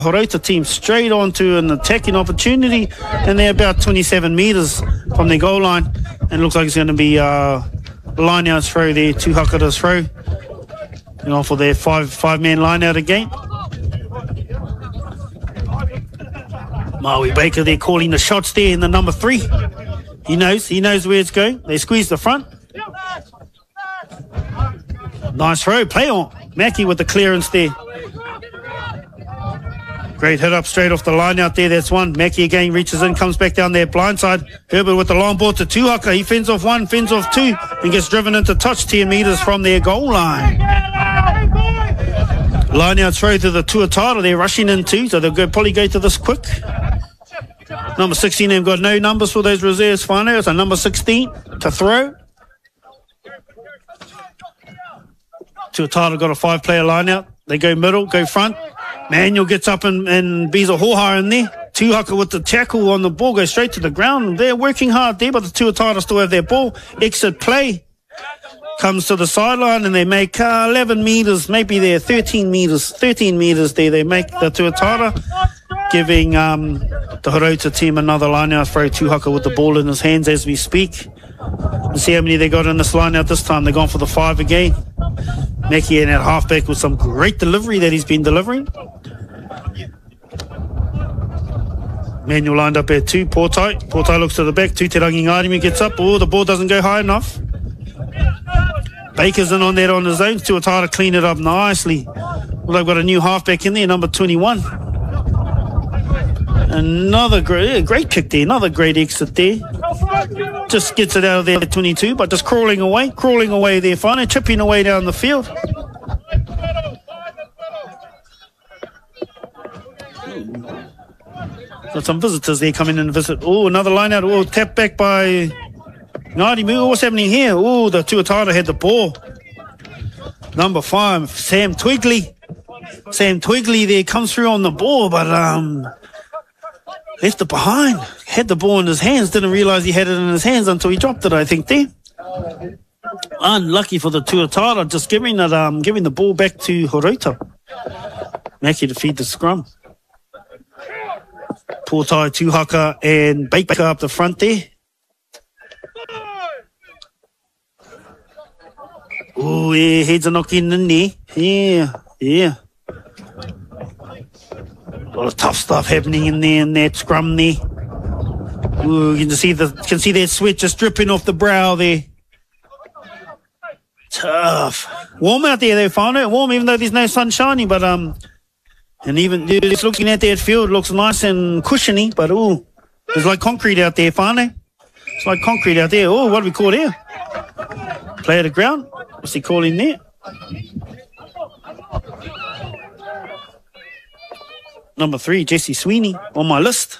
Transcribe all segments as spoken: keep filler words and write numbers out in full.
Horota team straight onto an attacking opportunity, and they're about twenty-seven metres from their goal line, and it looks like it's going to be uh, a line-out throw there, Tūhaka to throw, you know, for their five, five-man line-out again. Maui Baker, they're calling the shots there in the number three. He knows, he knows where it's going. They squeeze the front. Nice throw, play on. Mackie with the clearance there. Great hit up straight off the line out there. That's one. Mackie again reaches in, comes back down there blind side. Herbert with the long ball to Tūhaka. He fends off one, fends off two, and gets driven into touch ten metres from their goal line. Line out throw to the Tuatara. They're rushing in two, so they'll go, probably go to this quick. Number sixteen, they've got no numbers for those reserves, finally. So number sixteen to throw. Tuatara got a five-player line out. They go middle, go front. Manuel gets up and, and bees a Hoha in there. Tūhaka with the tackle on the ball, goes straight to the ground. They're working hard there, but the Tuatara still have their ball. Exit play. Comes to the sideline and they make uh, eleven metres, maybe they're thirteen metres, thirteen metres there. They make the Tuatara, giving um, the Horota team another line-out throw. Tūhaka with the ball in his hands as we speak. Let's see how many they got in this line-out this time. They're gone for the five again. Mackie in at halfback with some great delivery that he's been delivering. Manuel lined up at two. Portai. Portai looks to the back. Tuterangi Ngārimi gets up. Oh, the ball doesn't go high enough. Baker's in on that on his own. Tuatara clean it up nicely. Well, they've got a new halfback in there, number twenty-one. Another great, great kick there. Another great exit there. Just gets it out of there at twenty-two, but just crawling away, crawling away there, finally chipping away down the field. Got some visitors there coming in to visit. Oh, another line out. Oh, tap back by Ngārimu. What's happening here? Oh, the Tuatara had the ball. Number five, Sam Twigley. Sam Twigley there comes through on the ball, but um, left it behind. Had the ball in his hands. Didn't realise he had it in his hands until he dropped it, I think, there. Unlucky for the Tuatara, just giving it, um, giving the ball back to Horota. Mackie to feed the scrum. Portai, Tūhaka and Baker up the front there. Oh, yeah, heads are knocking in there. Yeah, yeah. A lot of tough stuff happening in there in that scrum there. Ooh, you can see the can see that sweat just dripping off the brow there. Tough. Warm out there, they found it. Warm, even though there's no sun shining, but um, and even just looking at that field, looks nice and cushiony, but ooh, it's like concrete out there, finally. It's like concrete out there. Oh, what do we call here? Play at the ground. What's he calling there? Number three, Jesse Sweeney on my list.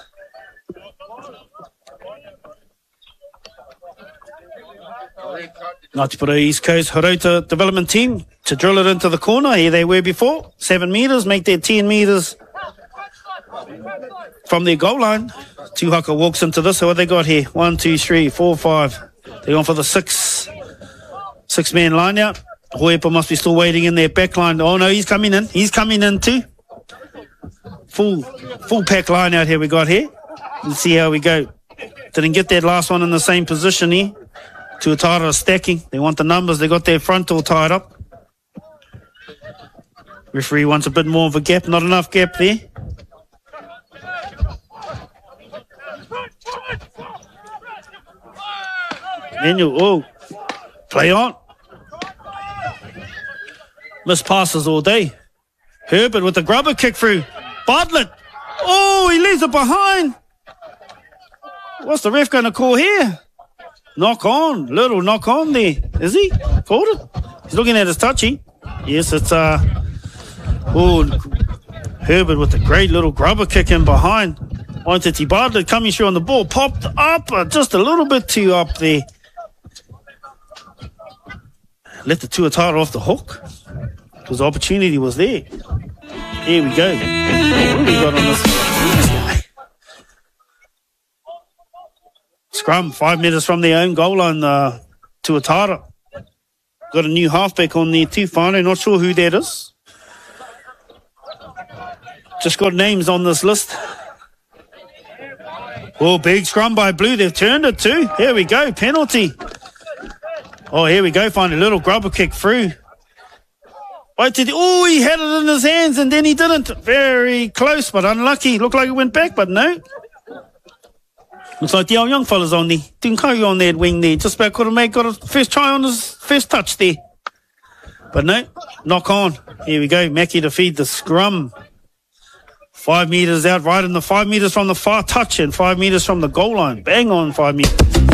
Ngāti East Coast Horota development team to drill it into the corner. Here they were before. Seven metres, make their ten metres from their goal line. Tūhaka walks into this. So what they got here? One, two, three, four, five. They're going for the six, six-man line out. Hoipa must be still waiting in their back line. Oh, no, he's coming in. He's coming in too. Full, full pack line out here we got here. Let's see how we go. Didn't get that last one in the same position here. Tuatara stacking. They want the numbers. They got their front all tied up. Referee wants a bit more of a gap. Not enough gap there. Manuel, oh, play on. Missed passes all day. Herbert with the grubber kick through. Bartlett. Oh, he leaves it behind. What's the ref going to call here? Knock on. Little knock on there. Is he? Called it? He's looking at his touchy. Yes, it's uh oh, Herbert with a great little grubber kick in behind. Waititi Bartlett coming through on the ball. Popped up uh, just a little bit too up there. Let the Tuatara off the hook. Because the opportunity was there. Here we go. What have we got on this? Scrum, five metres from their own goal line, uh, Tuatara. Got a new halfback on there too, finally. Not sure who that is. Just got names on this list. Oh, big scrum by Blue. They've turned it too. Here we go. Penalty. Oh, here we go. Find a little grubber kick through. Right to the, oh, he had it in his hands and then he didn't. Very close, but unlucky. Looked like it went back, but no. Looks like the old young fella's on there. Didn't carry on that wing there. Just about could have made got a first try on his first touch there. But no, knock on. Here we go. Mackie to feed the scrum. Five metres out, right in the five metres from the far touch and five metres from the goal line. Bang on five metres.